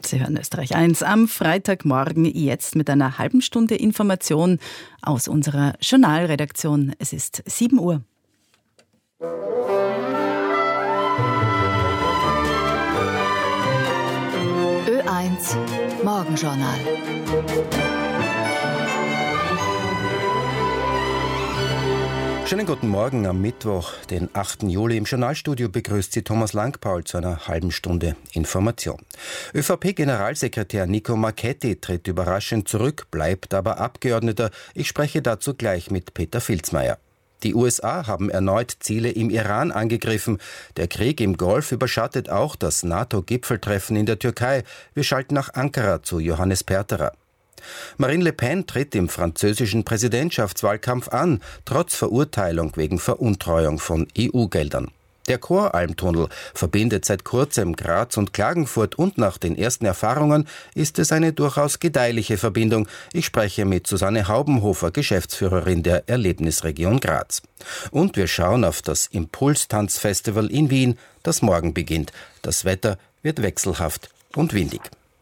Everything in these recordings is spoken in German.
Sie hören Österreich 1 am Freitagmorgen, jetzt mit einer halben Stunde Information aus unserer Journalredaktion. Es ist 7 Uhr. Ö1 Morgenjournal. Schönen guten Morgen am Mittwoch, den 8. Juli. Im Journalstudio begrüßt Sie Thomas Langpaul zu einer halben Stunde Information. ÖVP-Generalsekretär Nico Marchetti tritt überraschend zurück, bleibt aber Abgeordneter. Ich spreche dazu gleich mit Peter Filzmeier. Die USA haben erneut Ziele im Iran angegriffen. Der Krieg im Golf überschattet auch das NATO-Gipfeltreffen in der Türkei. Wir schalten nach Ankara zu Johannes Perterer. Marine Le Pen tritt im französischen Präsidentschaftswahlkampf an, trotz Verurteilung wegen Veruntreuung von EU-Geldern. Der Koralmtunnel verbindet seit kurzem Graz und Klagenfurt und nach den ersten Erfahrungen ist es eine durchaus gedeihliche Verbindung. Ich spreche mit Susanne Haubenhofer, Geschäftsführerin der Erlebnisregion Graz. Und wir schauen auf das Impulstanzfestival in Wien, das morgen beginnt. Das Wetter wird wechselhaft und windig.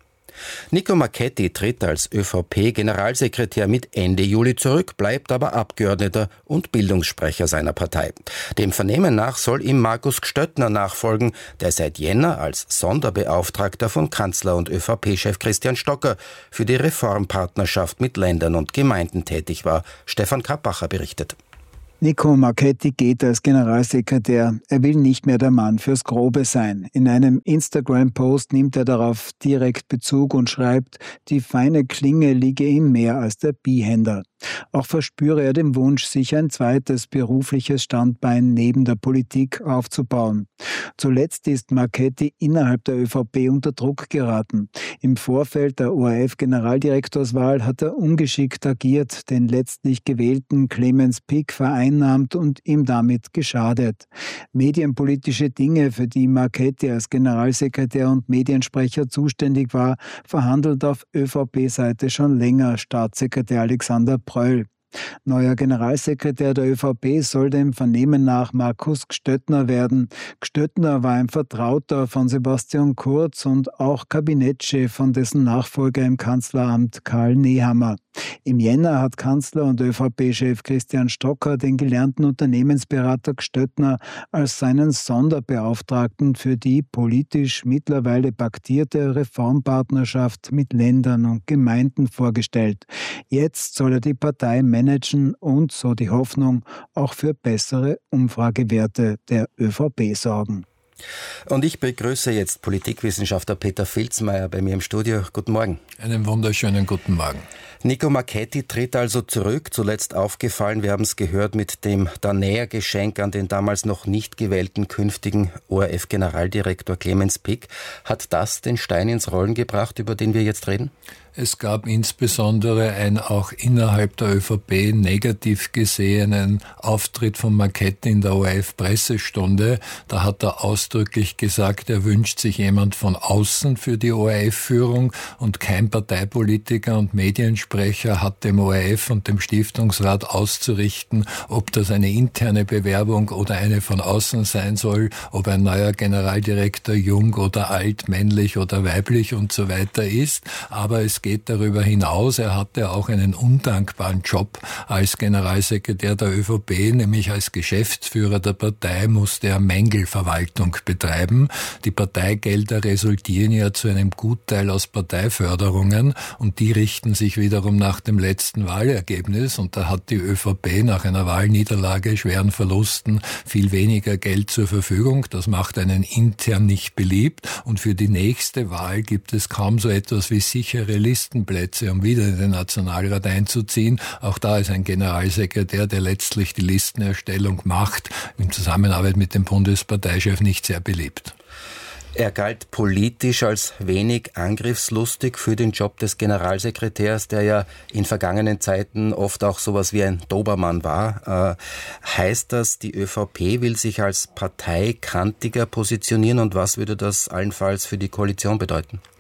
Nico Marchetti tritt als ÖVP-Generalsekretär mit Ende Juli zurück, bleibt aber Abgeordneter und Bildungssprecher seiner Partei. Dem Vernehmen nach soll ihm Markus Gstöttner nachfolgen, der seit Jänner als Sonderbeauftragter von Kanzler und ÖVP-Chef Christian Stocker für die Reformpartnerschaft mit Ländern und Gemeinden tätig war. Stefan Kappacher berichtet. Nico Marchetti geht als Generalsekretär. Er will nicht mehr der Mann fürs Grobe sein. In einem Instagram-Post nimmt er darauf direkt Bezug und schreibt, die feine Klinge liege ihm mehr als der Bihänder. Auch verspüre er den Wunsch, sich ein zweites berufliches Standbein neben der Politik aufzubauen. Zuletzt ist Marchetti innerhalb der ÖVP unter Druck geraten. Im Vorfeld der ORF-Generaldirektorswahl hat er ungeschickt agiert, den letztlich gewählten Clemens Pick vereinnahmt und ihm damit geschadet. Medienpolitische Dinge, für die Marchetti als Generalsekretär und Mediensprecher zuständig war, verhandelt auf ÖVP-Seite schon länger Staatssekretär Alexander Pröll. Neuer Generalsekretär der ÖVP soll dem Vernehmen nach Markus Gstöttner werden. Gstöttner war ein Vertrauter von Sebastian Kurz und auch Kabinettschef von dessen Nachfolger im Kanzleramt Karl Nehammer. Im Jänner hat Kanzler und ÖVP-Chef Christian Stocker den gelernten Unternehmensberater Gstöttner als seinen Sonderbeauftragten für die politisch mittlerweile paktierte Reformpartnerschaft mit Ländern und Gemeinden vorgestellt. Jetzt soll er die Partei managen und, so die Hoffnung, auch für bessere Umfragewerte der ÖVP sorgen. Und ich begrüße jetzt Politikwissenschaftler Peter Filzmeier bei mir im Studio. Guten Morgen. Einen wunderschönen guten Morgen. Nico Marchetti tritt also zurück, zuletzt aufgefallen, wir haben es gehört, mit dem Nähergeschenk an den damals noch nicht gewählten künftigen ORF-Generaldirektor Clemens Pick. Hat das den Stein ins Rollen gebracht, über den wir jetzt reden? Es gab insbesondere einen auch innerhalb der ÖVP negativ gesehenen Auftritt von Marchetti in der ORF-Pressestunde. Da hat er ausdrücklich gesagt, er wünscht sich jemand von außen für die ORF-Führung und kein Parteipolitiker und Mediensprecher hat dem ORF und dem Stiftungsrat auszurichten, ob das eine interne Bewerbung oder eine von außen sein soll, ob ein neuer Generaldirektor jung oder alt, männlich oder weiblich und so weiter ist. Aber es geht darüber hinaus. Er hatte auch einen undankbaren Job als Generalsekretär der ÖVP, nämlich als Geschäftsführer der Partei musste er Mängelverwaltung betreiben. Die Parteigelder resultieren ja zu einem Gutteil aus Parteiförderungen und die richten sich wiederum nach dem letzten Wahlergebnis und da hat die ÖVP nach einer Wahlniederlage, schweren Verlusten viel weniger Geld zur Verfügung. Das macht einen intern nicht beliebt und für die nächste Wahl gibt es kaum so etwas wie sichere Listenplätze, um wieder in den Nationalrat einzuziehen. Auch da ist ein Generalsekretär, der letztlich die Listenerstellung macht, in Zusammenarbeit mit dem Bundesparteichef nicht sehr beliebt. Er galt politisch als wenig angriffslustig für den Job des Generalsekretärs, der ja in vergangenen Zeiten oft auch sowas wie ein Dobermann war. Heißt das, die ÖVP will sich als Partei kantiger positionieren und was würde das allenfalls für die Koalition bedeuten?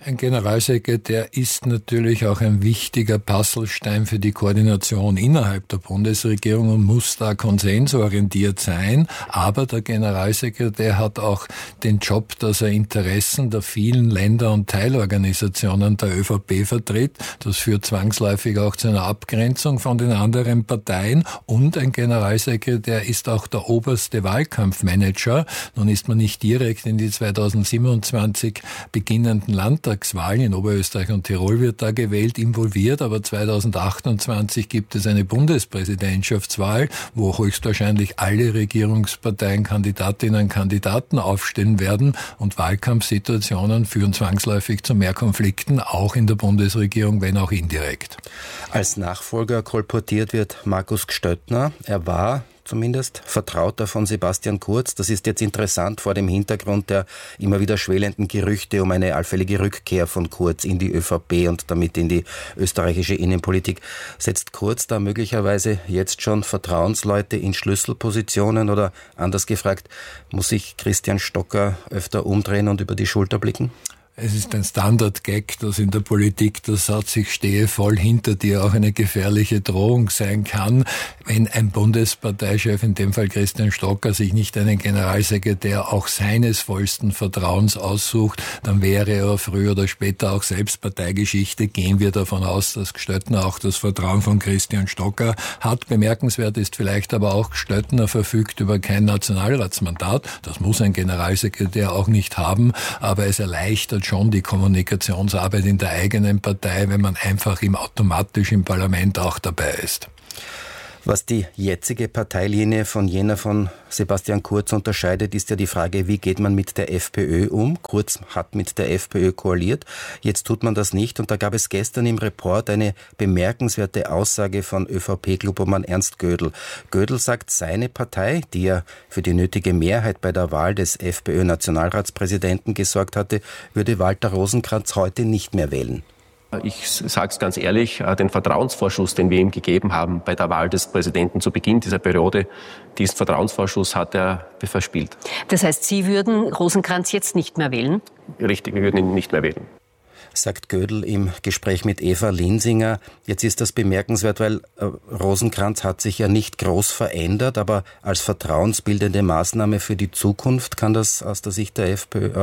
Ein Generalsekretär ist natürlich auch ein wichtiger Puzzlestein für die Koordination innerhalb der Bundesregierung und muss da konsensorientiert sein. Aber der Generalsekretär hat auch den Job, dass er Interessen der vielen Länder und Teilorganisationen der ÖVP vertritt. Das führt zwangsläufig auch zu einer Abgrenzung von den anderen Parteien. Und ein Generalsekretär ist auch der oberste Wahlkampfmanager. Nun ist man nicht direkt in die 2027 beginnenden Landtagswahlen in Oberösterreich und Tirol wird da gewählt, involviert, aber 2028 gibt es eine Bundespräsidentschaftswahl, wo höchstwahrscheinlich alle Regierungsparteien Kandidatinnen und Kandidaten aufstellen werden und Wahlkampfsituationen führen zwangsläufig zu mehr Konflikten, auch in der Bundesregierung, wenn auch indirekt. Als Nachfolger kolportiert wird Markus Gstöttner. Er war zumindest Vertrauter von Sebastian Kurz. Das ist jetzt interessant vor dem Hintergrund der immer wieder schwelenden Gerüchte um eine allfällige Rückkehr von Kurz in die ÖVP und damit in die österreichische Innenpolitik. Setzt Kurz da möglicherweise jetzt schon Vertrauensleute in Schlüsselpositionen oder anders gefragt, muss sich Christian Stocker öfter umdrehen und über die Schulter blicken? Es ist ein Standard-Gag, dass in der Politik der Satz, ich stehe voll hinter dir, auch eine gefährliche Drohung sein kann. Wenn ein Bundesparteichef, in dem Fall Christian Stocker, sich nicht einen Generalsekretär auch seines vollsten Vertrauens aussucht, dann wäre er früher oder später auch selbst Parteigeschichte. Gehen wir davon aus, dass Gstöttner auch das Vertrauen von Christian Stocker hat. Bemerkenswert ist vielleicht aber auch, Gstöttner verfügt über kein Nationalratsmandat. Das muss ein Generalsekretär auch nicht haben, aber es erleichtert schon die Kommunikationsarbeit in der eigenen Partei, wenn man einfach automatisch im Parlament auch dabei ist. Was die jetzige Parteilinie von jener von Sebastian Kurz unterscheidet, ist ja die Frage, wie geht man mit der FPÖ um? Kurz hat mit der FPÖ koaliert, jetzt tut man das nicht und da gab es gestern im Report eine bemerkenswerte Aussage von ÖVP-Klubobmann Ernst Gödel. Gödel sagt, seine Partei, die ja für die nötige Mehrheit bei der Wahl des FPÖ-Nationalratspräsidenten gesorgt hatte, würde Walter Rosenkranz heute nicht mehr wählen. Ich sage es ganz ehrlich, den Vertrauensvorschuss, den wir ihm gegeben haben bei der Wahl des Präsidenten zu Beginn dieser Periode, diesen Vertrauensvorschuss hat er verspielt. Das heißt, Sie würden Rosenkranz jetzt nicht mehr wählen? Richtig, wir würden ihn nicht mehr wählen. Sagt Gödel im Gespräch mit Eva Linsinger. Jetzt ist das bemerkenswert, weil Rosenkranz hat sich ja nicht groß verändert, aber als vertrauensbildende Maßnahme für die Zukunft kann das aus der Sicht der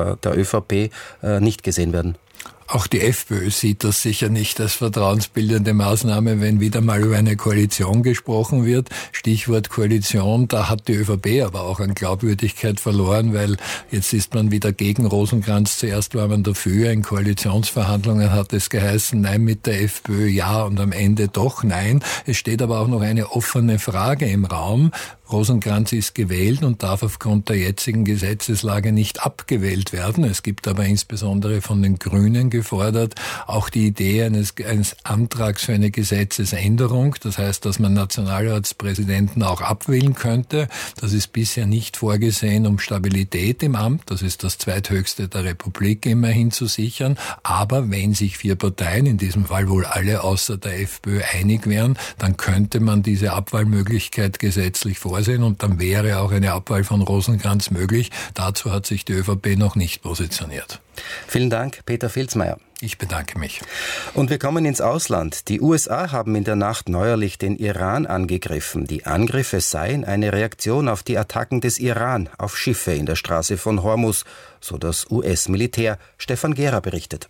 ÖVP nicht gesehen werden. Auch die FPÖ sieht das sicher nicht als vertrauensbildende Maßnahme, wenn wieder mal über eine Koalition gesprochen wird. Stichwort Koalition, da hat die ÖVP aber auch an Glaubwürdigkeit verloren, weil jetzt ist man wieder gegen Rosenkranz. Zuerst war man dafür, in Koalitionsverhandlungen hat es geheißen, nein mit der FPÖ, ja und am Ende doch nein. Es steht aber auch noch eine offene Frage im Raum. Rosenkranz ist gewählt und darf aufgrund der jetzigen Gesetzeslage nicht abgewählt werden. Es gibt aber insbesondere von den Grünen gefordert auch die Idee eines Antrags für eine Gesetzesänderung. Das heißt, dass man Nationalratspräsidenten auch abwählen könnte. Das ist bisher nicht vorgesehen, um Stabilität im Amt, das ist das zweithöchste der Republik, immerhin zu sichern. Aber wenn sich 4 Parteien, in diesem Fall wohl alle außer der FPÖ, einig wären, dann könnte man diese Abwahlmöglichkeit gesetzlich vorsehen und dann wäre auch eine Abwahl von Rosenkranz möglich. Dazu hat sich die ÖVP noch nicht positioniert. Vielen Dank, Peter Filzmeier. Ich bedanke mich. Und wir kommen ins Ausland. Die USA haben in der Nacht neuerlich den Iran angegriffen. Die Angriffe seien eine Reaktion auf die Attacken des Iran auf Schiffe in der Straße von Hormuz, so das US-Militär. Stefan Gera berichtet.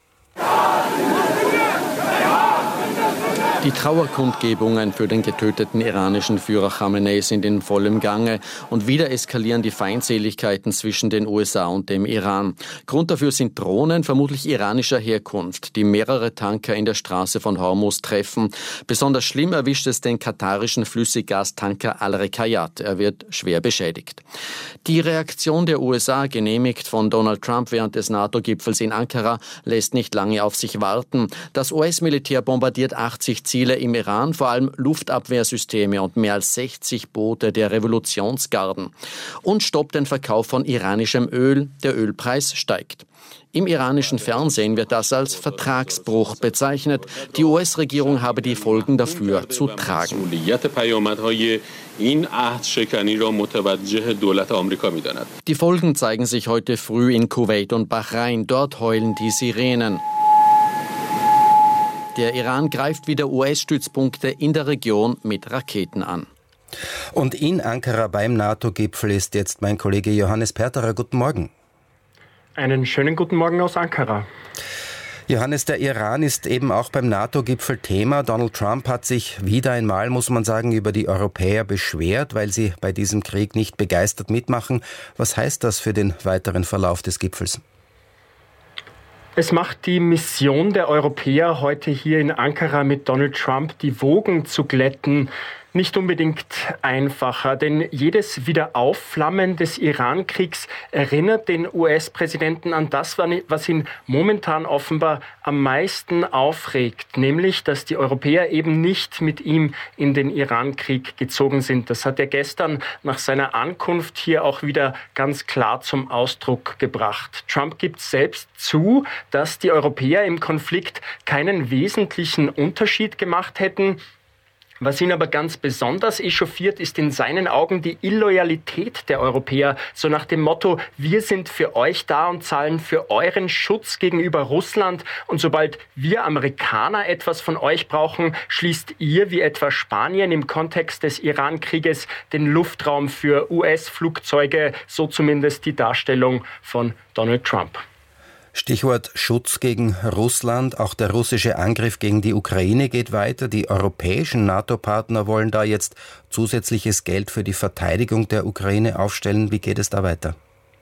Die Trauerkundgebungen für den getöteten iranischen Führer Khamenei sind in vollem Gange und wieder eskalieren die Feindseligkeiten zwischen den USA und dem Iran. Grund dafür sind Drohnen, vermutlich iranischer Herkunft, die mehrere Tanker in der Straße von Hormuz treffen. Besonders schlimm erwischt es den katarischen Flüssiggastanker Al-Rekayat. Er wird schwer beschädigt. Die Reaktion der USA, genehmigt von Donald Trump während des NATO-Gipfels in Ankara, lässt nicht lange auf sich warten. Das US-Militär bombardiert 80 Ziele im Iran, vor allem Luftabwehrsysteme und mehr als 60 Boote der Revolutionsgarden. Und stoppt den Verkauf von iranischem Öl. Der Ölpreis steigt. Im iranischen Fernsehen wird das als Vertragsbruch bezeichnet. Die US-Regierung habe die Folgen dafür zu tragen. Die Folgen zeigen sich heute früh in Kuwait und Bahrain. Dort heulen die Sirenen. Der Iran greift wieder US-Stützpunkte in der Region mit Raketen an. Und in Ankara beim NATO-Gipfel ist jetzt mein Kollege Johannes Perterer. Guten Morgen. Einen schönen guten Morgen aus Ankara. Johannes, der Iran ist eben auch beim NATO-Gipfel Thema. Donald Trump hat sich wieder einmal, muss man sagen, über die Europäer beschwert, weil sie bei diesem Krieg nicht begeistert mitmachen. Was heißt das für den weiteren Verlauf des Gipfels? Es macht die Mission der Europäer heute hier in Ankara mit Donald Trump, die Wogen zu glätten, nicht unbedingt einfacher, denn jedes Wiederaufflammen des Iran-Kriegs erinnert den US-Präsidenten an das, was ihn momentan offenbar am meisten aufregt, nämlich, dass die Europäer eben nicht mit ihm in den Iran-Krieg gezogen sind. Das hat er gestern nach seiner Ankunft hier auch wieder ganz klar zum Ausdruck gebracht. Trump gibt selbst zu, dass die Europäer im Konflikt keinen wesentlichen Unterschied gemacht hätten. Was ihn aber ganz besonders echauffiert, ist in seinen Augen die Illoyalität der Europäer. So nach dem Motto, wir sind für euch da und zahlen für euren Schutz gegenüber Russland. Und sobald wir Amerikaner etwas von euch brauchen, schließt ihr, wie etwa Spanien im Kontext des Iran-Krieges, den Luftraum für US-Flugzeuge. So zumindest die Darstellung von Donald Trump. Stichwort Schutz gegen Russland. Auch der russische Angriff gegen die Ukraine geht weiter. Die europäischen NATO-Partner wollen da jetzt zusätzliches Geld für die Verteidigung der Ukraine aufstellen. Wie geht es da weiter?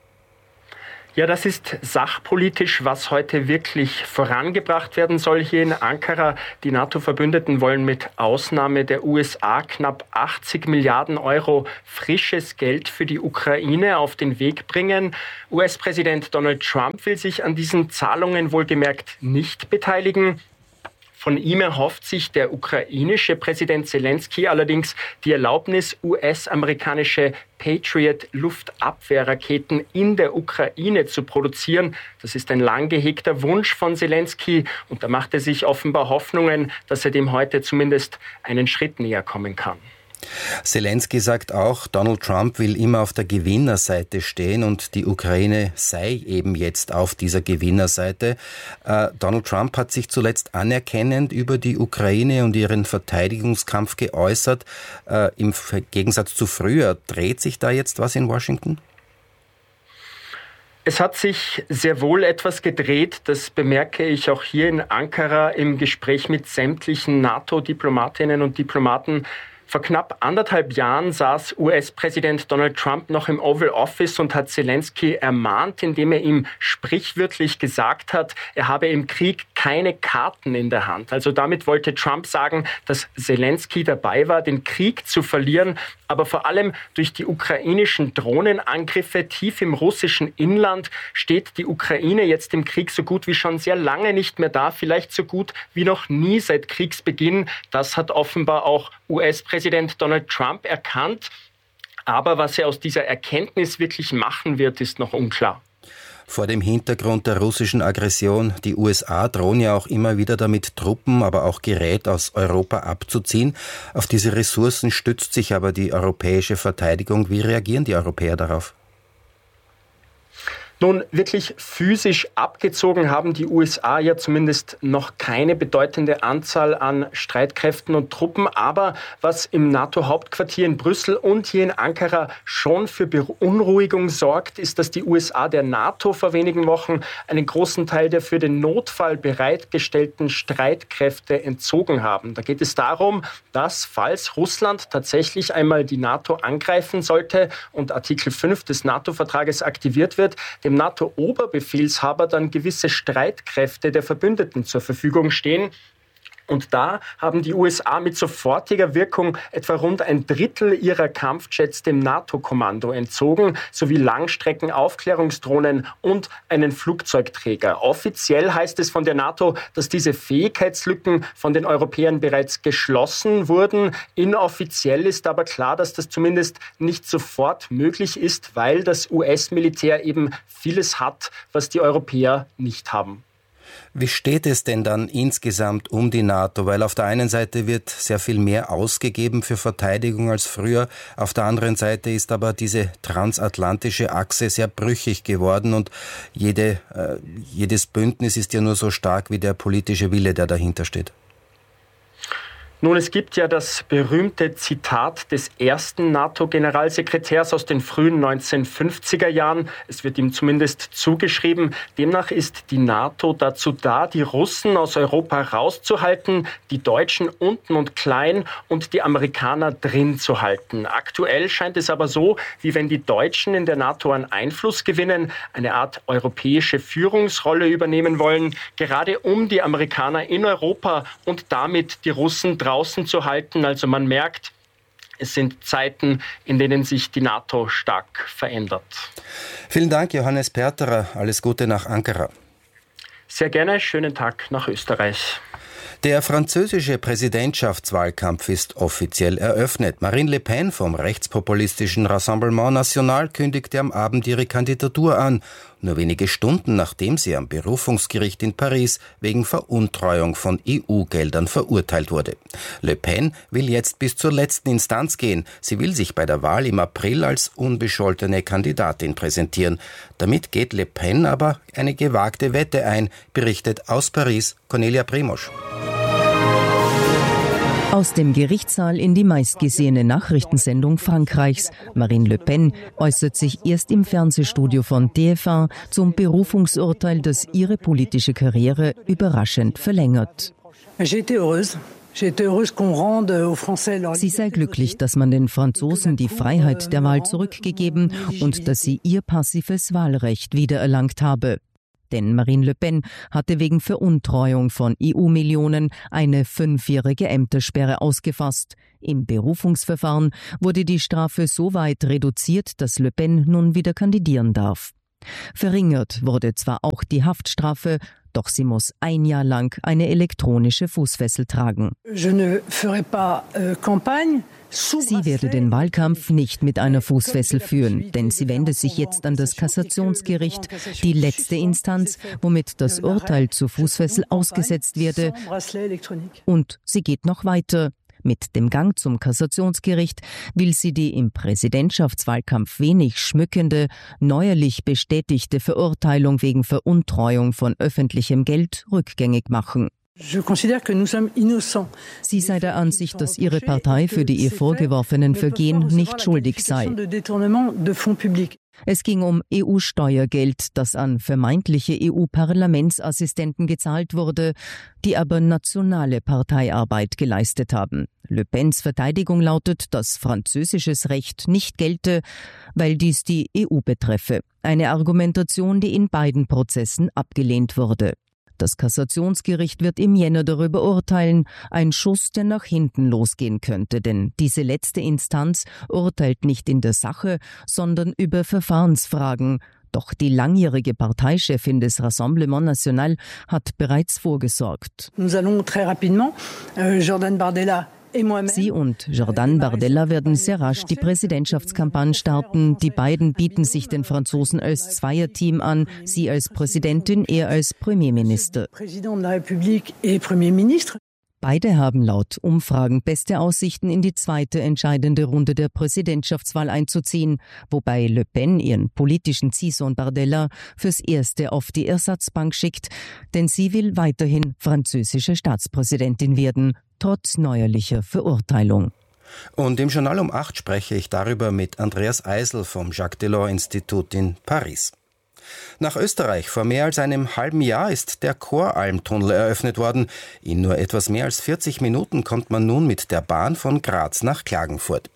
Ja, das ist sachpolitisch, was heute wirklich vorangebracht werden soll hier in Ankara. Die NATO-Verbündeten wollen mit Ausnahme der USA knapp 80 Milliarden Euro frisches Geld für die Ukraine auf den Weg bringen. US-Präsident Donald Trump will sich an diesen Zahlungen wohlgemerkt nicht beteiligen. Von ihm erhofft sich der ukrainische Präsident Zelensky allerdings die Erlaubnis, US-amerikanische Patriot-Luftabwehrraketen in der Ukraine zu produzieren. Das ist ein lang gehegter Wunsch von Zelensky und da macht er sich offenbar Hoffnungen, dass er dem heute zumindest einen Schritt näher kommen kann. Zelensky sagt auch, Donald Trump will immer auf der Gewinnerseite stehen und die Ukraine sei eben jetzt auf dieser Gewinnerseite. Donald Trump hat sich zuletzt anerkennend über die Ukraine und ihren Verteidigungskampf geäußert. Im Gegensatz zu früher, dreht sich da jetzt was in Washington? Es hat sich sehr wohl etwas gedreht, das bemerke ich auch hier in Ankara im Gespräch mit sämtlichen NATO-Diplomatinnen und Diplomaten. Vor knapp 1,5 Jahren saß US-Präsident Donald Trump noch im Oval Office und hat Zelensky ermahnt, indem er ihm sprichwörtlich gesagt hat, er habe im Krieg keine Karten in der Hand. Also damit wollte Trump sagen, dass Zelensky dabei war, den Krieg zu verlieren, aber vor allem durch die ukrainischen Drohnenangriffe tief im russischen Inland steht die Ukraine jetzt im Krieg so gut wie schon sehr lange nicht mehr da, vielleicht so gut wie noch nie seit Kriegsbeginn. Das hat offenbar auch US-Präsident Donald Trump erkannt. Aber was er aus dieser Erkenntnis wirklich machen wird, ist noch unklar. Vor dem Hintergrund der russischen Aggression, die USA drohen ja auch immer wieder damit, Truppen, aber auch Gerät aus Europa abzuziehen. Auf diese Ressourcen stützt sich aber die europäische Verteidigung. Wie reagieren die Europäer darauf? Nun, wirklich physisch abgezogen haben die USA ja zumindest noch keine bedeutende Anzahl an Streitkräften und Truppen. Aber was im NATO-Hauptquartier in Brüssel und hier in Ankara schon für Beunruhigung sorgt, ist, dass die USA der NATO vor wenigen Wochen einen großen Teil der für den Notfall bereitgestellten Streitkräfte entzogen haben. Da geht es darum, dass, falls Russland tatsächlich einmal die NATO angreifen sollte und Artikel 5 des NATO-Vertrages aktiviert wird, dem NATO-Oberbefehlshaber dann gewisse Streitkräfte der Verbündeten zur Verfügung stehen. Und da haben die USA mit sofortiger Wirkung etwa rund ein Drittel ihrer Kampfjets dem NATO-Kommando entzogen, sowie Langstreckenaufklärungsdrohnen und einen Flugzeugträger. Offiziell heißt es von der NATO, dass diese Fähigkeitslücken von den Europäern bereits geschlossen wurden. Inoffiziell ist aber klar, dass das zumindest nicht sofort möglich ist, weil das US-Militär eben vieles hat, was die Europäer nicht haben. Wie steht es denn dann insgesamt um die NATO? Weil auf der einen Seite wird sehr viel mehr ausgegeben für Verteidigung als früher. Auf der anderen Seite ist aber diese transatlantische Achse sehr brüchig geworden und jedes Bündnis ist ja nur so stark wie der politische Wille, der dahinter steht. Nun, es gibt ja das berühmte Zitat des ersten NATO-Generalsekretärs aus den frühen 1950er Jahren. Es wird ihm zumindest zugeschrieben. Demnach ist die NATO dazu da, die Russen aus Europa rauszuhalten, die Deutschen unten und klein und die Amerikaner drin zu halten. Aktuell scheint es aber so, wie wenn die Deutschen in der NATO an Einfluss gewinnen, eine Art europäische Führungsrolle übernehmen wollen, gerade um die Amerikaner in Europa und damit die Russen draußen zu halten. Also man merkt, es sind Zeiten, in denen sich die NATO stark verändert. Vielen Dank, Johannes Perterer. Alles Gute nach Ankara. Sehr gerne. Schönen Tag nach Österreich. Der französische Präsidentschaftswahlkampf ist offiziell eröffnet. Marine Le Pen vom rechtspopulistischen Rassemblement National kündigte am Abend ihre Kandidatur an, nur wenige Stunden nachdem sie am Berufungsgericht in Paris wegen Veruntreuung von EU-Geldern verurteilt wurde. Le Pen will jetzt bis zur letzten Instanz gehen. Sie will sich bei der Wahl im April als unbescholtene Kandidatin präsentieren. Damit geht Le Pen aber eine gewagte Wette ein, berichtet aus Paris Cornelia Primosch. Aus dem Gerichtssaal in die meistgesehene Nachrichtensendung Frankreichs. Marine Le Pen äußert sich erst im Fernsehstudio von TF1 zum Berufungsurteil, das ihre politische Karriere überraschend verlängert. Sie sei glücklich, dass man den Franzosen die Freiheit der Wahl zurückgegeben und dass sie ihr passives Wahlrecht wiedererlangt habe. Denn Marine Le Pen hatte wegen Veruntreuung von EU-Millionen eine 5-jährige Ämtersperre ausgefasst. Im Berufungsverfahren wurde die Strafe so weit reduziert, dass Le Pen nun wieder kandidieren darf. Verringert wurde zwar auch die Haftstrafe, doch sie muss 1 Jahr lang eine elektronische Fußfessel tragen. Sie werde den Wahlkampf nicht mit einer Fußfessel führen, denn sie wende sich jetzt an das Kassationsgericht, die letzte Instanz, womit das Urteil zur Fußfessel ausgesetzt werde. Und sie geht noch weiter. Mit dem Gang zum Kassationsgericht will sie die im Präsidentschaftswahlkampf wenig schmückende, neuerlich bestätigte Verurteilung wegen Veruntreuung von öffentlichem Geld rückgängig machen. Sie sei der Ansicht, dass ihre Partei für die ihr vorgeworfenen Vergehen nicht schuldig sei. Es ging um EU-Steuergeld, das an vermeintliche EU-Parlamentsassistenten gezahlt wurde, die aber nationale Parteiarbeit geleistet haben. Le Pens Verteidigung lautet, dass französisches Recht nicht gelte, weil dies die EU betreffe. Eine Argumentation, die in beiden Prozessen abgelehnt wurde. Das Kassationsgericht wird im Jänner darüber urteilen, ein Schuss, der nach hinten losgehen könnte, denn diese letzte Instanz urteilt nicht in der Sache, sondern über Verfahrensfragen. Doch die langjährige Parteichefin des Rassemblement National hat bereits vorgesorgt. Sie und Jordan Bardella werden sehr rasch die Präsidentschaftskampagne starten. Die beiden bieten sich den Franzosen als Zweierteam an, sie als Präsidentin, er als Premierminister. Beide haben laut Umfragen beste Aussichten, in die zweite entscheidende Runde der Präsidentschaftswahl einzuziehen, wobei Le Pen ihren politischen Ziehsohn Bardella fürs Erste auf die Ersatzbank schickt, denn sie will weiterhin französische Staatspräsidentin werden, trotz neuerlicher Verurteilung. Und im Journal um 8 spreche ich darüber mit Andreas Eisel vom Jacques Delors Institut in Paris. Nach Österreich vor mehr als einem halben Jahr ist der Koralmtunnel eröffnet worden. In nur etwas mehr als 40 Minuten kommt man nun mit der Bahn von Graz nach Klagenfurt.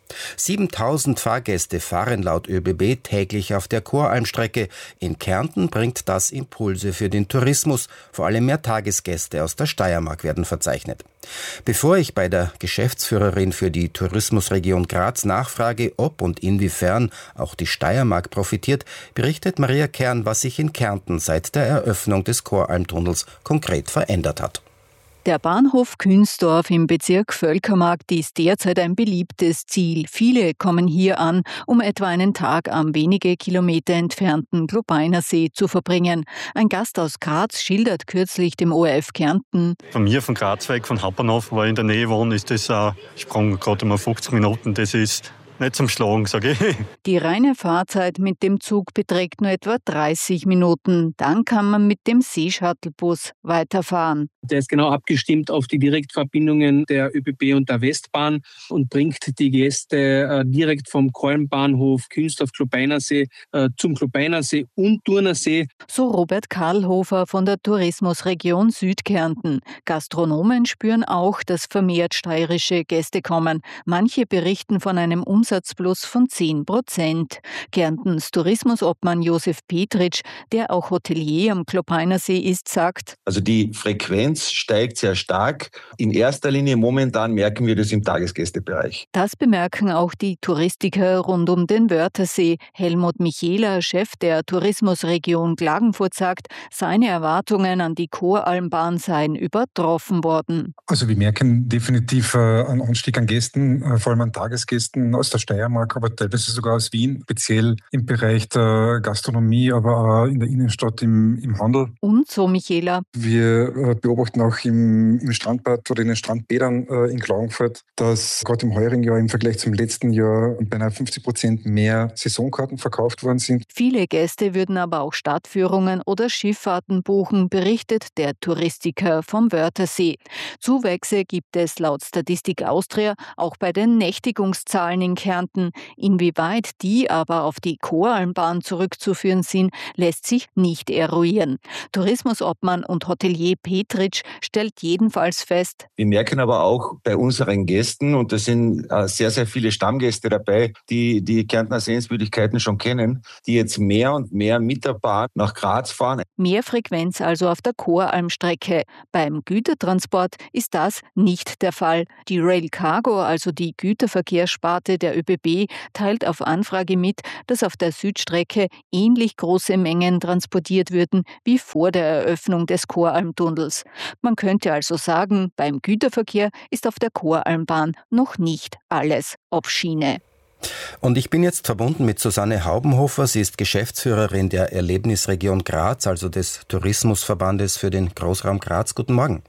7.000 Fahrgäste fahren laut ÖBB täglich auf der Choralmstrecke. In Kärnten bringt das Impulse für den Tourismus. Vor allem mehr Tagesgäste aus der Steiermark werden verzeichnet. Bevor ich bei der Geschäftsführerin für die Tourismusregion Graz nachfrage, ob und inwiefern auch die Steiermark profitiert, berichtet Maria Kern, was sich in Kärnten seit der Eröffnung des Choralmtunnels konkret verändert hat. Der Bahnhof Künsdorf im Bezirk Völkermarkt ist derzeit ein beliebtes Ziel. Viele kommen hier an, um etwa einen Tag am wenige Kilometer entfernten Globeinersee zu verbringen. Ein Gast aus Graz schildert kürzlich dem ORF Kärnten: Von mir, von Graz weg, von Happernhof, wo ich in der Nähe wohne, ist das ein Sprung gerade mal 50 Minuten. Das ist nicht zum Schlagen, sage ich. Die reine Fahrzeit mit dem Zug beträgt nur etwa 30 Minuten. Dann kann man mit dem Seeshuttlebus weiterfahren. Der ist genau abgestimmt auf die Direktverbindungen der ÖBB und der Westbahn und bringt die Gäste direkt vom Choralmbahnhof Künsdorf-Globeinersee zum Globeinersee und Turnersee. So Robert Karlhofer von der Tourismusregion Südkärnten. Gastronomen spüren auch, dass vermehrt steirische Gäste kommen. Manche berichten von einem Umsatzplus von 10%. Kärntens Tourismusobmann Josef Petritsch, der auch Hotelier am Globeinersee ist, sagt: Also die Frequenz steigt sehr stark. In erster Linie momentan merken wir das im Tagesgästebereich. Das bemerken auch die Touristiker rund um den Wörthersee. Helmut Micheler, Chef der Tourismusregion Klagenfurt, sagt, seine Erwartungen an die Choralmbahn seien übertroffen worden. Also wir merken definitiv einen Anstieg an Gästen, vor allem an Tagesgästen aus der Steiermark, aber teilweise sogar aus Wien, speziell im Bereich der Gastronomie, aber auch in der Innenstadt im Handel. Und so Micheler: Wir beobachten auch im Strandbad oder in den Strandbädern in Klagenfurt, dass gerade im heurigen Jahr im Vergleich zum letzten Jahr beinahe 50% mehr Saisonkarten verkauft worden sind. Viele Gäste würden aber auch Stadtführungen oder Schifffahrten buchen, berichtet der Touristiker vom Wörthersee. Zuwächse gibt es laut Statistik Austria auch bei den Nächtigungszahlen in Kärnten. Inwieweit die aber auf die Choralmbahn zurückzuführen sind, lässt sich nicht eruieren. Tourismusobmann und Hotelier Petritsch stellt jedenfalls fest: Wir merken aber auch bei unseren Gästen, und da sind sehr, sehr viele Stammgäste dabei, die Kärntner Sehenswürdigkeiten schon kennen, die jetzt mehr und mehr mit der Bahn nach Graz fahren. Mehr Frequenz also auf der Choralmstrecke. Beim Gütertransport ist das nicht der Fall. Die Rail Cargo, also die Güterverkehrssparte der ÖBB, teilt auf Anfrage mit, dass auf der Südstrecke ähnlich große Mengen transportiert würden wie vor der Eröffnung des Choralmtunnels. Man könnte also sagen, beim Güterverkehr ist auf der Choralmbahn noch nicht alles auf Schiene. Und ich bin jetzt verbunden mit Susanne Haubenhofer. Sie ist Geschäftsführerin der Erlebnisregion Graz, also des Tourismusverbandes für den Großraum Graz. Guten Morgen.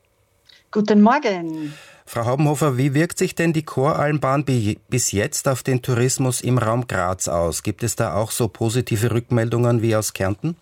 Guten Morgen. Frau Haubenhofer, wie wirkt sich denn die Choralmbahn bis jetzt auf den Tourismus im Raum Graz aus? Gibt es da auch so positive Rückmeldungen wie aus Kärnten?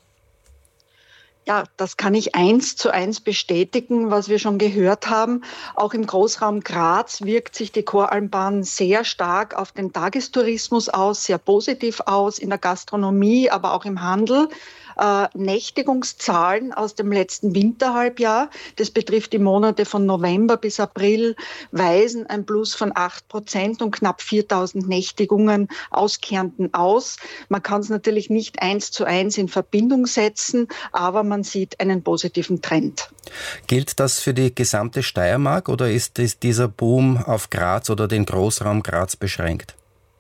Ja, das kann ich 1:1 bestätigen, was wir schon gehört haben. Auch im Großraum Graz wirkt sich die Choralmbahn sehr stark auf den Tagestourismus aus, sehr positiv aus, in der Gastronomie, aber auch im Handel. Nächtigungszahlen aus dem letzten Winterhalbjahr, das betrifft die Monate von November bis April, weisen ein Plus von 8% und knapp 4.000 Nächtigungen aus Kärnten aus. Man kann es natürlich nicht 1:1 in Verbindung setzen, aber man sieht einen positiven Trend. Gilt das für die gesamte Steiermark oder ist dieser Boom auf Graz oder den Großraum Graz beschränkt?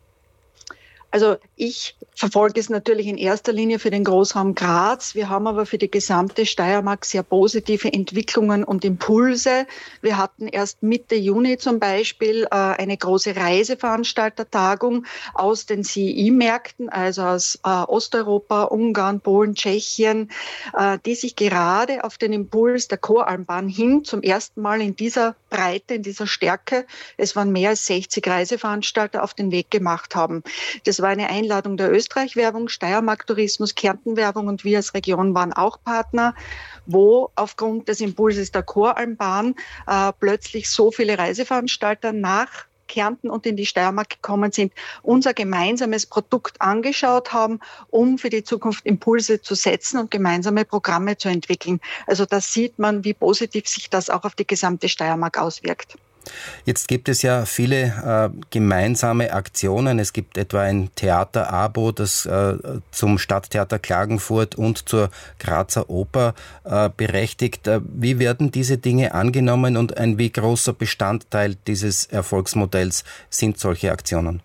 Also ich verfolge es natürlich in erster Linie für den Großraum Graz. Wir haben aber für die gesamte Steiermark sehr positive Entwicklungen und Impulse. Wir hatten erst Mitte Juni zum Beispiel eine große Reiseveranstaltertagung aus den CEE-Märkten, also aus Osteuropa, Ungarn, Polen, Tschechien, die sich gerade auf den Impuls der Choralmbahn hin zum ersten Mal in dieser Breite, in dieser Stärke, es waren mehr als 60 Reiseveranstalter, auf den Weg gemacht haben. Das war eine Einladung der Österreich-Werbung, Steiermark-Tourismus, Kärnten-Werbung und wir als Region waren auch Partner, wo aufgrund des Impulses der Choralmbahn plötzlich so viele Reiseveranstalter nach Kärnten und in die Steiermark gekommen sind, unser gemeinsames Produkt angeschaut haben, um für die Zukunft Impulse zu setzen und gemeinsame Programme zu entwickeln. Also da sieht man, wie positiv sich das auch auf die gesamte Steiermark auswirkt. Jetzt gibt es ja viele gemeinsame Aktionen. Es gibt etwa ein Theater-Abo, das zum Stadttheater Klagenfurt und zur Grazer Oper berechtigt. Wie werden diese Dinge angenommen und ein wie großer Bestandteil dieses Erfolgsmodells sind solche Aktionen?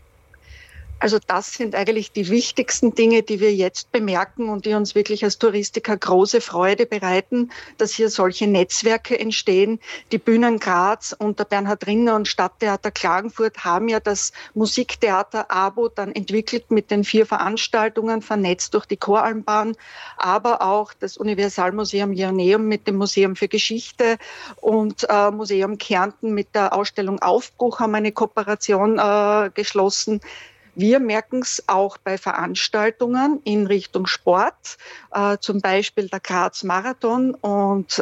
Also das sind eigentlich die wichtigsten Dinge, die wir jetzt bemerken und die uns wirklich als Touristiker große Freude bereiten, dass hier solche Netzwerke entstehen. Die Bühnen Graz und der Bernhard Rinner und Stadttheater Klagenfurt haben ja das Musiktheater-Abo dann entwickelt mit den 4 Veranstaltungen, vernetzt durch die Choralmbahn, aber auch das Universalmuseum Joanneum mit dem Museum für Geschichte und Museum Kärnten mit der Ausstellung Aufbruch haben eine Kooperation geschlossen. Wir merken es auch bei Veranstaltungen in Richtung Sport, zum Beispiel der Graz-Marathon und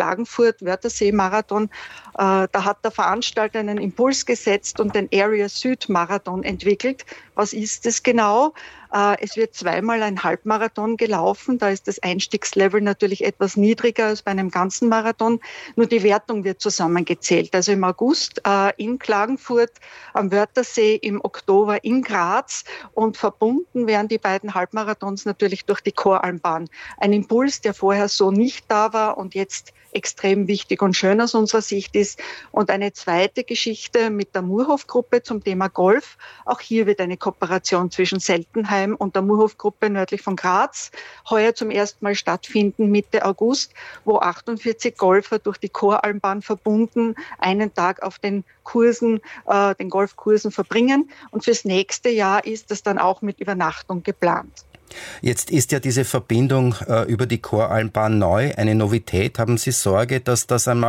Klagenfurt-Wörthersee-Marathon. Da hat der Veranstalter einen Impuls gesetzt und den Area Süd-Marathon entwickelt. Was ist es genau? Es wird 2-mal ein Halbmarathon gelaufen. Da ist das Einstiegslevel natürlich etwas niedriger als bei einem ganzen Marathon. Nur die Wertung wird zusammengezählt. Also im August in Klagenfurt, am Wörthersee, im Oktober in Graz. Und verbunden werden die beiden Halbmarathons natürlich durch die Choralmbahn. Ein Impuls, der vorher so nicht da war und jetzt extrem wichtig und schön aus unserer Sicht ist. Und eine zweite Geschichte mit der Murhof-Gruppe zum Thema Golf. Auch hier wird eine Kooperation zwischen Seltenheim und der Murhof-Gruppe nördlich von Graz heuer zum ersten Mal stattfinden, Mitte August, wo 48 Golfer durch die Choralmbahn verbunden einen Tag auf den Kursen, den Golfkursen verbringen. Und fürs nächste Jahr ist das dann auch mit Übernachtung geplant. Jetzt ist ja diese Verbindung über die Choralmbahn neu, eine Novität. Haben Sie Sorge, dass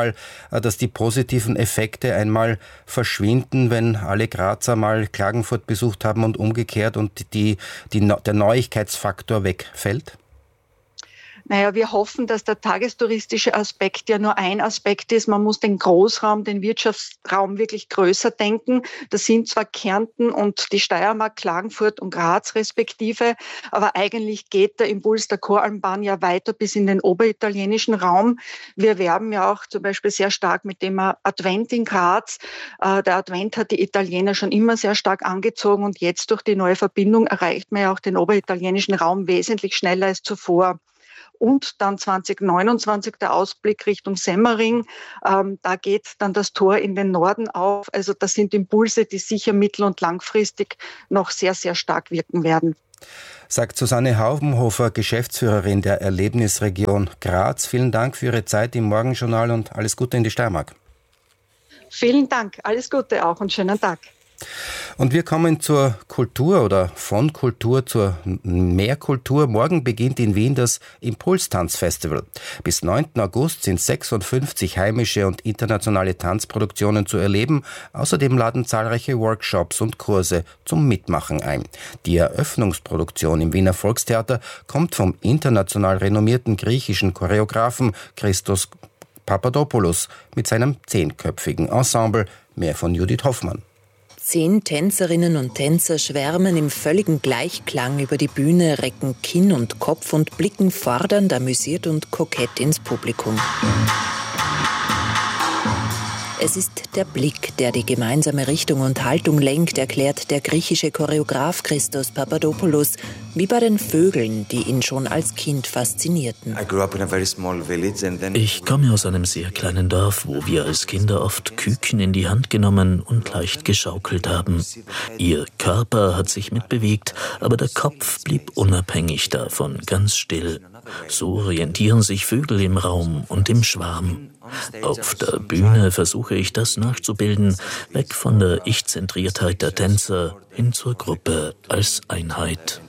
die positiven Effekte einmal verschwinden, wenn alle Grazer mal Klagenfurt besucht haben und umgekehrt und der Neuigkeitsfaktor wegfällt? Naja, wir hoffen, dass der tagestouristische Aspekt ja nur ein Aspekt ist. Man muss den Großraum, den Wirtschaftsraum wirklich größer denken. Das sind zwar Kärnten und die Steiermark, Klagenfurt und Graz respektive, aber eigentlich geht der Impuls der Choralmbahn ja weiter bis in den oberitalienischen Raum. Wir werben ja auch zum Beispiel sehr stark mit dem Advent in Graz. Der Advent hat die Italiener schon immer sehr stark angezogen und jetzt durch die neue Verbindung erreicht man ja auch den oberitalienischen Raum wesentlich schneller als zuvor. Und dann 2029 der Ausblick Richtung Semmering. Da geht dann das Tor in den Norden auf. Also das sind Impulse, die sicher mittel- und langfristig noch sehr, sehr stark wirken werden. Sagt Susanne Haubenhofer, Geschäftsführerin der Erlebnisregion Graz. Vielen Dank für Ihre Zeit im Morgenjournal und alles Gute in die Steiermark. Vielen Dank, alles Gute auch und schönen Tag. Und wir kommen zur Kultur oder von Kultur zur Mehrkultur. Morgen beginnt in Wien das Impulstanzfestival. Bis 9. August sind 56 heimische und internationale Tanzproduktionen zu erleben. Außerdem laden zahlreiche Workshops und Kurse zum Mitmachen ein. Die Eröffnungsproduktion im Wiener Volkstheater kommt vom international renommierten griechischen Choreografen Christos Papadopoulos mit seinem 10-köpfigen Ensemble. Mehr von Judith Hoffmann. 10 Tänzerinnen und Tänzer schwärmen im völligen Gleichklang über die Bühne, recken Kinn und Kopf und blicken fordernd, amüsiert und kokett ins Publikum. Es ist der Blick, der die gemeinsame Richtung und Haltung lenkt, erklärt der griechische Choreograf Christos Papadopoulos, wie bei den Vögeln, die ihn schon als Kind faszinierten. Ich komme aus einem sehr kleinen Dorf, wo wir als Kinder oft Küken in die Hand genommen und leicht geschaukelt haben. Ihr Körper hat sich mitbewegt, aber der Kopf blieb unabhängig davon, ganz still. So orientieren sich Vögel im Raum und im Schwarm. Auf der Bühne versuche ich das nachzubilden, weg von der Ich-Zentriertheit der Tänzer hin zur Gruppe als Einheit.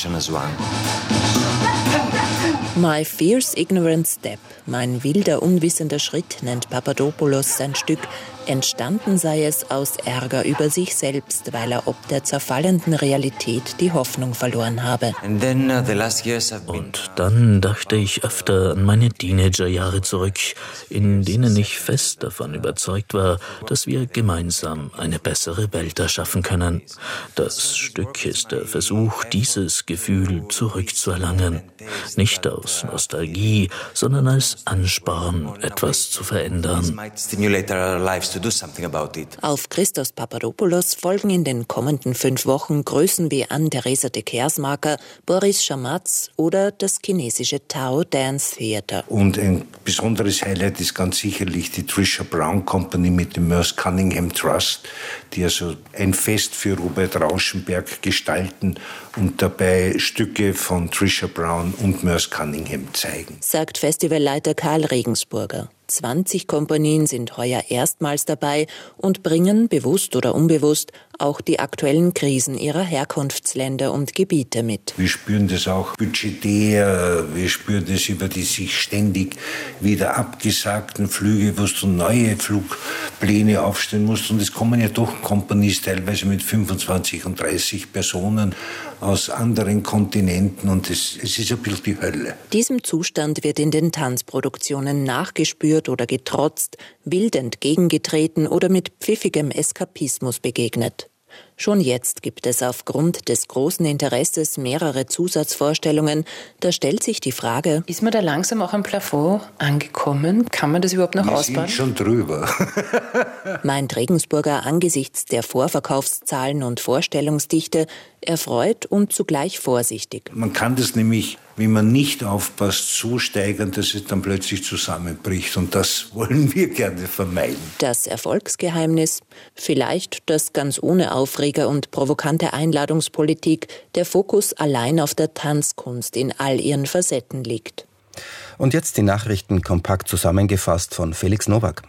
My Fierce Ignorant Step, mein wilder, unwissender Schritt, nennt Papadopoulos sein Stück. Entstanden sei es aus Ärger über sich selbst, weil er ob der zerfallenden Realität die Hoffnung verloren habe. Und dann dachte ich öfter an meine Teenagerjahre zurück, in denen ich fest davon überzeugt war, dass wir gemeinsam eine bessere Welt erschaffen können. Das Stück ist der Versuch, dieses Gefühl zurückzuerlangen. Nicht aus Nostalgie, sondern als Ansporn, etwas zu verändern. Auf Christos Papadopoulos folgen in den kommenden 5 Wochen Größen wie Anne-Theresa de Keersmaeker, Boris Shamatz oder das chinesische Tao Dance Theater. Und ein besonderes Highlight ist ganz sicherlich die Trisha Brown Company mit dem Merce Cunningham Trust, die also ein Fest für Robert Rauschenberg gestalten und dabei Stücke von Trisha Brown und Merce Cunningham zeigen. Sagt Festivalleiter Karl Regensburger. 20 Kompanien sind heuer erstmals dabei und bringen, bewusst oder unbewusst, auch die aktuellen Krisen ihrer Herkunftsländer und Gebiete mit. Wir spüren das auch budgetär, wir spüren das über die sich ständig wieder abgesagten Flüge, wo du neue Flugpläne aufstellen musst. Und es kommen ja doch Companies teilweise mit 25 und 30 Personen aus anderen Kontinenten und es ist ein bisschen die Hölle. Diesem Zustand wird in den Tanzproduktionen nachgespürt oder getrotzt, wild entgegengetreten oder mit pfiffigem Eskapismus begegnet. Schon jetzt gibt es aufgrund des großen Interesses mehrere Zusatzvorstellungen. Da stellt sich die Frage: Ist man da langsam auch am Plafond angekommen? Kann man das überhaupt noch ausbauen? Wir sind schon drüber. Meint Regensburger angesichts der Vorverkaufszahlen und Vorstellungsdichte erfreut und zugleich vorsichtig. Man kann das nämlich, wenn man nicht aufpasst, so steigern, dass es dann plötzlich zusammenbricht. Und das wollen wir gerne vermeiden. Das Erfolgsgeheimnis? Vielleicht das ganz ohne Aufreger und provokante Einladungspolitik, der Fokus allein auf der Tanzkunst in all ihren Facetten liegt. Und jetzt die Nachrichten kompakt zusammengefasst von Felix Nowak.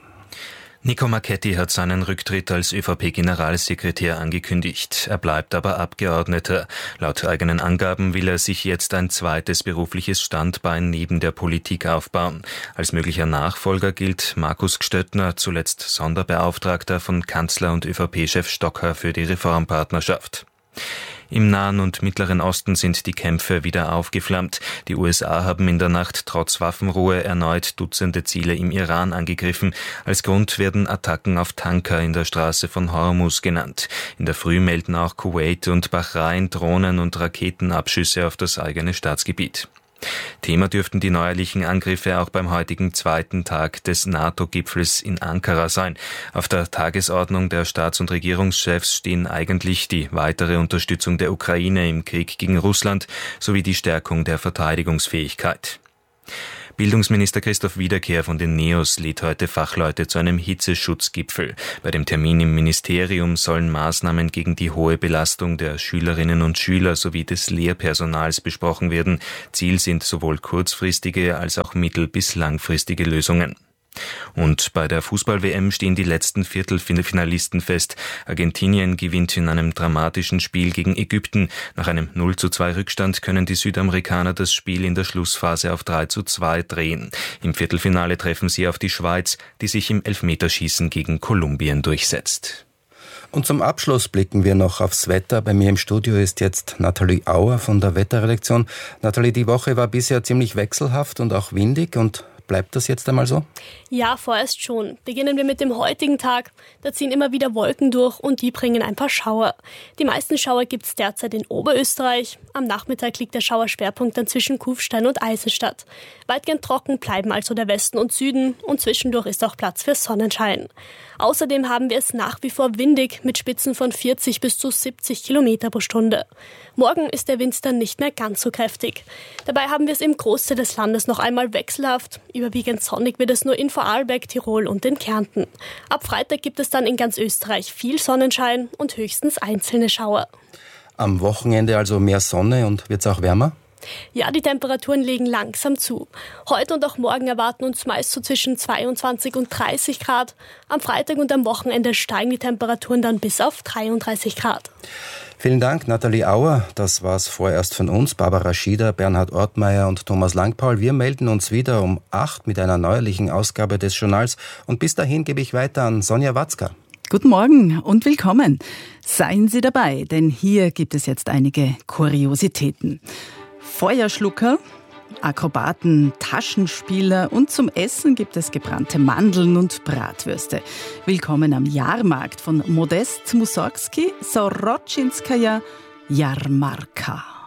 Nico Marchetti hat seinen Rücktritt als ÖVP-Generalsekretär angekündigt. Er bleibt aber Abgeordneter. Laut eigenen Angaben will er sich jetzt ein zweites berufliches Standbein neben der Politik aufbauen. Als möglicher Nachfolger gilt Markus Gstöttner, zuletzt Sonderbeauftragter von Kanzler und ÖVP-Chef Stocker für die Reformpartnerschaft. Im Nahen und Mittleren Osten sind die Kämpfe wieder aufgeflammt. Die USA haben in der Nacht trotz Waffenruhe erneut Dutzende Ziele im Iran angegriffen. Als Grund werden Attacken auf Tanker in der Straße von Hormuz genannt. In der Früh melden auch Kuwait und Bahrain Drohnen- und Raketenabschüsse auf das eigene Staatsgebiet. Thema dürften die neuerlichen Angriffe auch beim heutigen zweiten Tag des NATO-Gipfels in Ankara sein. Auf der Tagesordnung der Staats- und Regierungschefs stehen eigentlich die weitere Unterstützung der Ukraine im Krieg gegen Russland sowie die Stärkung der Verteidigungsfähigkeit. Bildungsminister Christoph Wiederkehr von den NEOS lädt heute Fachleute zu einem Hitzeschutzgipfel. Bei dem Termin im Ministerium sollen Maßnahmen gegen die hohe Belastung der Schülerinnen und Schüler sowie des Lehrpersonals besprochen werden. Ziel sind sowohl kurzfristige als auch mittel- bis langfristige Lösungen. Und bei der Fußball-WM stehen die letzten Viertelfinalisten fest. Argentinien gewinnt in einem dramatischen Spiel gegen Ägypten. Nach einem 0:2 Rückstand können die Südamerikaner das Spiel in der Schlussphase auf 3:2 drehen. Im Viertelfinale treffen sie auf die Schweiz, die sich im Elfmeterschießen gegen Kolumbien durchsetzt. Und zum Abschluss blicken wir noch aufs Wetter. Bei mir im Studio ist jetzt Nathalie Auer von der Wetterredaktion. Nathalie, die Woche war bisher ziemlich wechselhaft und auch windig und bleibt das jetzt einmal so? Ja, vorerst schon. Beginnen wir mit dem heutigen Tag. Da ziehen immer wieder Wolken durch und die bringen ein paar Schauer. Die meisten Schauer gibt es derzeit in Oberösterreich. Am Nachmittag liegt der Schauerschwerpunkt dann zwischen Kufstein und Eisenstadt. Weitgehend trocken bleiben also der Westen und Süden und zwischendurch ist auch Platz für Sonnenschein. Außerdem haben wir es nach wie vor windig mit Spitzen von 40 bis zu 70 Kilometer pro Stunde. Morgen ist der Wind dann nicht mehr ganz so kräftig. Dabei haben wir es im Großteil des Landes noch einmal wechselhaft. Überwiegend sonnig wird es nur in Vorarlberg, Tirol und in Kärnten. Ab Freitag gibt es dann in ganz Österreich viel Sonnenschein und höchstens einzelne Schauer. Am Wochenende also mehr Sonne und wird es auch wärmer? Ja, die Temperaturen legen langsam zu. Heute und auch morgen erwarten uns meist so zwischen 22 und 30 Grad. Am Freitag und am Wochenende steigen die Temperaturen dann bis auf 33 Grad. Vielen Dank, Nathalie Auer. Das war's vorerst von uns. Barbara Schieder, Bernhard Ortmeier und Thomas Langpaul. Wir melden uns wieder um 8 mit einer neuerlichen Ausgabe des Journals. Und bis dahin gebe ich weiter an Sonja Watzka. Guten Morgen und willkommen. Seien Sie dabei, denn hier gibt es jetzt einige Kuriositäten. Feuerschlucker, Akrobaten, Taschenspieler und zum Essen gibt es gebrannte Mandeln und Bratwürste. Willkommen am Jahrmarkt von Modest Mussorgsky, Soroczynskaja Jarmarka.